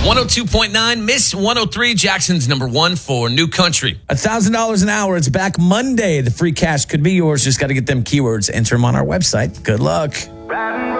102.9, Miss 103, Jackson's number one for New Country. $1,000 an hour. It's back Monday. The free cash could be yours. Just got to get them keywords. Enter them on our website. Good luck.